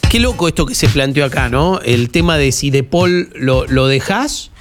Qué loco esto que se planteó acá, ¿no? El tema de si De Paul lo dejás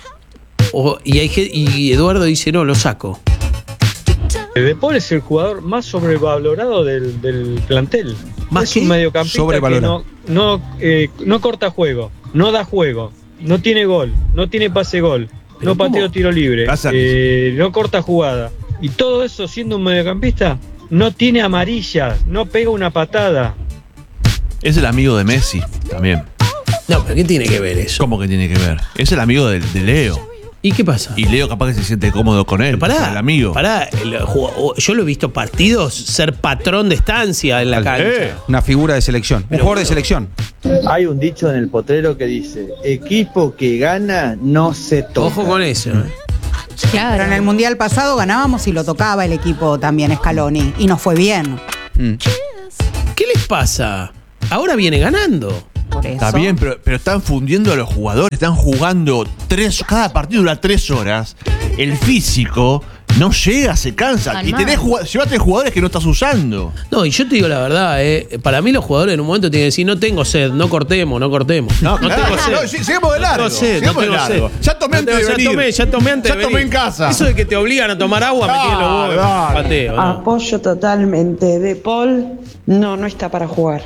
y Eduardo dice, no, lo saco. De Paul es el jugador más sobrevalorado del plantel. ¿Más es qué? un mediocampista que no corta juego, no da juego, no tiene gol, no tiene pase-gol, no patea tiro libre, no corta jugada. Y todo eso siendo un mediocampista, no tiene amarilla, no pega una patada. Es el amigo de Messi también. No, pero ¿qué tiene que ver eso? ¿Cómo que tiene que ver? Es el amigo de Leo. ¿Y qué pasa? Y Leo capaz que se siente cómodo con él. Pero pará, el amigo. Yo lo he visto partidos ser patrón de estancia en la cancha. Una figura de selección, un jugador de selección. Hay un dicho en el potrero que dice: equipo que gana no se toca. Ojo con eso. Claro, pero en el Mundial pasado ganábamos y lo tocaba el equipo también Scaloni. Y nos fue bien. ¿Qué les pasa? Ahora viene ganando. Por eso. Está bien, pero están fundiendo a los jugadores. Están jugando cada partido dura 3 horas. El físico no llega, se cansa. Y llevate jugadores que no estás usando. No, y yo te digo la verdad, para mí los jugadores en un momento tienen que decir, no tengo sed, no cortemos. No, claro, tengo sed. No, seguimos de largo. No tengo sed. Ya tomé antes de venir. Ya tomé antes de venir. Ya tomé en casa. Eso de que te obligan a tomar agua, me tiene los huevos. Pateo, ¿no? Apoyo totalmente. De Paul no está para jugar.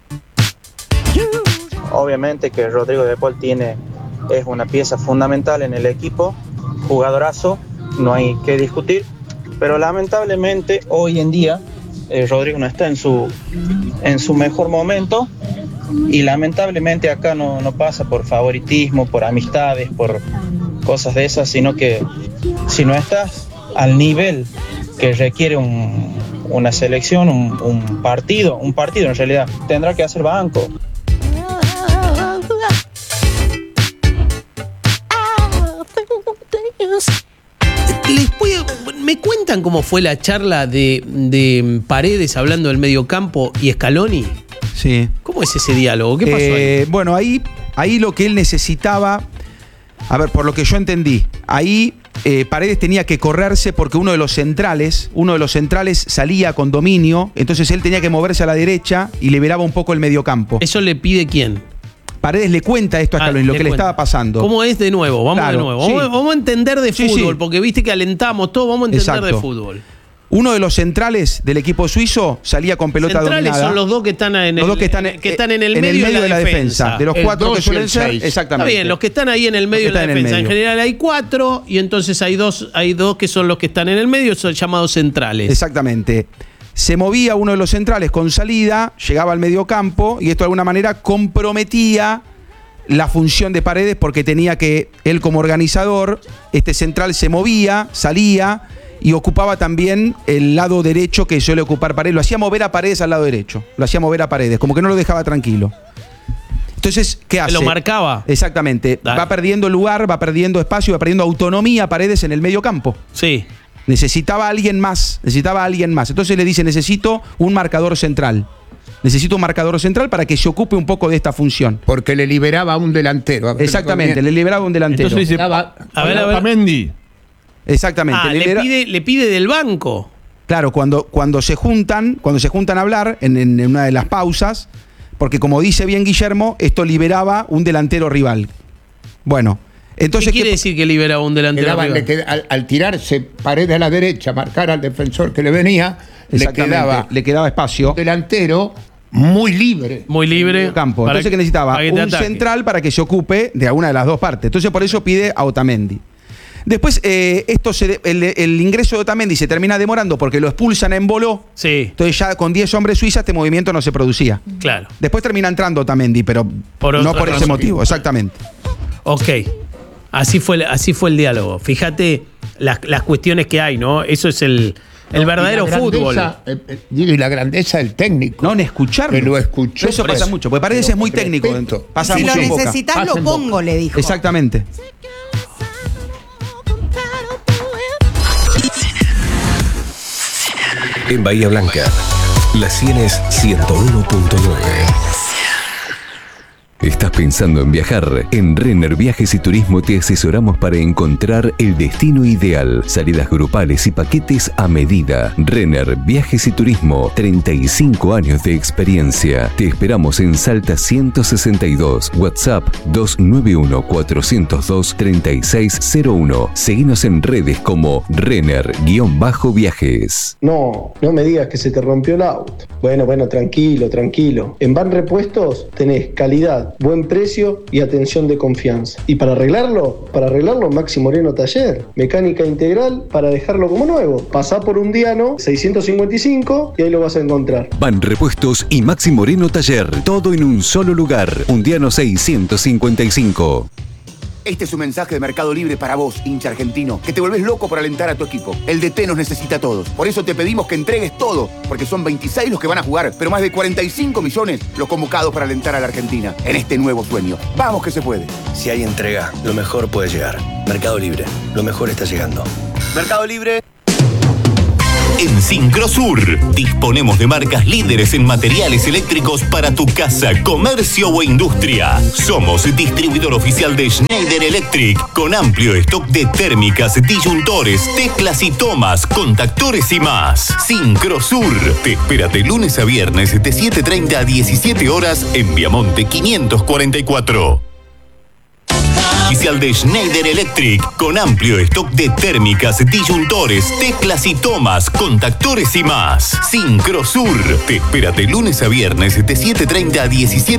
Obviamente que Rodrigo De Paul es una pieza fundamental en el equipo, jugadorazo, no hay que discutir, pero lamentablemente hoy en día Rodrigo no está en su mejor momento y lamentablemente acá no pasa por favoritismo, por amistades, por cosas de esas, sino que si no estás al nivel que requiere una selección, un partido en realidad, tendrá que hacer banco. ¿Me cuentan cómo fue la charla de Paredes hablando del mediocampo y Scaloni? Sí. ¿Cómo es ese diálogo? ¿Qué pasó ahí? Bueno, ahí lo que él necesitaba, a ver, por lo que yo entendí, ahí Paredes tenía que correrse porque uno de los centrales salía con dominio, entonces él tenía que moverse a la derecha y liberaba un poco el mediocampo. ¿Eso le pide quién? Paredes le cuenta esto a Scaloni, lo que le estaba pasando. ¿Cómo es de nuevo? Vamos de nuevo. Sí. Vamos a entender de fútbol, porque viste que alentamos todo, vamos a entender de fútbol. Uno de los centrales del equipo suizo salía con pelota dominada. Centrales son los dos que están en el medio de la defensa. De los 4 que suelen ser, exactamente. Está bien, los que están ahí en el medio de la defensa. En general hay 4 y entonces hay dos que son los que están en el medio, son llamados centrales. Exactamente. Se movía uno de los centrales con salida, llegaba al mediocampo y esto de alguna manera comprometía la función de Paredes porque tenía que, él como organizador, este central se movía, salía y ocupaba también el lado derecho que suele ocupar Paredes. Lo hacía mover a Paredes al lado derecho, como que no lo dejaba tranquilo. Entonces, ¿qué hace? Lo marcaba. Exactamente. Dale. Va perdiendo lugar, va perdiendo espacio, va perdiendo autonomía Paredes en el mediocampo. Sí. Necesitaba a alguien más. Entonces le dice, necesito un marcador central. Para que se ocupe un poco de esta función. Porque le liberaba a un delantero. Exactamente, le liberaba a un delantero. Entonces dice, a ver. Mendy. Exactamente. Le pide del banco. Claro, cuando se juntan a hablar en una de las pausas, porque como dice bien Guillermo, esto liberaba un delantero rival. Bueno. Entonces, ¿qué quiere decir que liberaba un delantero rival? Al tirarse Paredes a la derecha, marcar al defensor que le venía, le quedaba espacio. Delantero muy libre. Campo. Entonces, ¿qué necesitaba? Un central para que se ocupe de alguna de las dos partes. Entonces, por eso pide a Otamendi. Después, el ingreso de Otamendi se termina demorando porque lo expulsan en Boló. Sí. Entonces, ya con 10 hombres suizas, este movimiento no se producía. Claro. Después termina entrando Otamendi, pero no por ese motivo. Exactamente. Ok. Así fue el diálogo. Fíjate las cuestiones que hay, ¿no? Eso es el verdadero fútbol. Y la grandeza del técnico. No, en escucharlo. Que lo escuchó. Eso pasa mucho, porque Paredes es muy técnico. Si lo necesitas, lo pongo, le dijo. Exactamente. En Bahía Blanca, la 100 es 101.9. ¿Estás pensando en viajar? En Renner Viajes y Turismo te asesoramos para encontrar el destino ideal. Salidas grupales y paquetes a medida. Renner Viajes y Turismo, 35 años de experiencia. Te esperamos en Salta 162, WhatsApp 291-402-3601. Seguinos en redes como Renner-Viajes. No me digas que se te rompió el auto. Bueno, tranquilo. En Van Repuestos tenés calidad, buen precio y atención de confianza. Y para arreglarlo, Maxi Moreno Taller. Mecánica integral para dejarlo como nuevo. Pasá por Undiano 655 y ahí lo vas a encontrar. Van Repuestos y Maxi Moreno Taller. Todo en un solo lugar. Undiano 655. Este es un mensaje de Mercado Libre para vos, hincha argentino, que te volvés loco por alentar a tu equipo. El DT nos necesita a todos. Por eso te pedimos que entregues todo, porque son 26 los que van a jugar, pero más de 45 millones los convocados para alentar a la Argentina en este nuevo sueño. ¡Vamos que se puede! Si hay entrega, lo mejor puede llegar. Mercado Libre, lo mejor está llegando. Mercado Libre. En Sincrosur disponemos de marcas líderes en materiales eléctricos para tu casa, comercio o industria. Somos distribuidor oficial de Schneider Electric con amplio stock de térmicas, disyuntores, teclas y tomas, contactores y más. Sincrosur te espera de lunes a viernes de 7:30 a 17 horas en Viamonte 544. Oficial de Schneider Electric con amplio stock de térmicas, disyuntores, teclas y tomas, contactores y más. Sincrosur te espera de lunes a viernes de 7:30 a 17